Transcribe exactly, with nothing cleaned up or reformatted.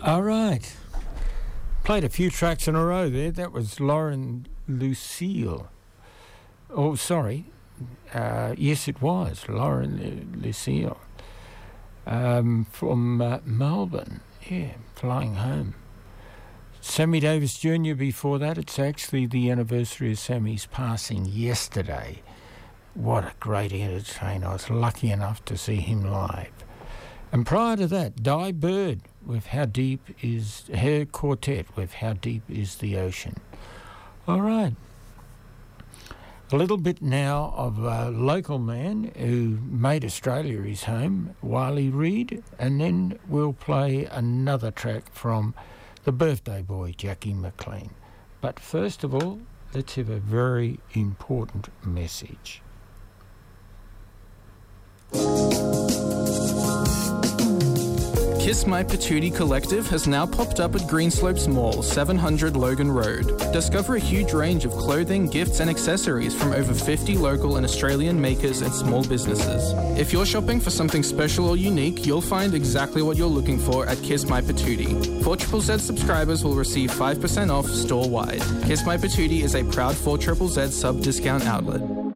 All right. Played a few tracks in a row there. That was Lauren Lucille. Oh, sorry. Uh, yes, it was Lauren Lucille um, from uh, Melbourne. Yeah, flying home. Sammy Davis Junior before that. It's actually the anniversary of Sammy's passing yesterday. What a great entertainer. I was lucky enough to see him live. And prior to that, Di Bird with How Deep Is... her quartet with How Deep Is the Ocean. All right. A little bit now of a local man who made Australia his home, Wiley Reid, and then we'll play another track from the birthday boy, Jackie McLean. But first of all, let's have a very important message. Kiss My Patootie Collective has now popped up at Greenslopes Mall, seven hundred Logan Road. Discover a huge range of clothing, gifts and accessories from over fifty local and Australian makers and small businesses. If you're shopping for something special or unique, you'll find exactly what you're looking for at Kiss My Patootie. four Z Z Z subscribers will receive five percent off store-wide. Kiss My Patootie is a proud four Z Z Z sub-discount outlet.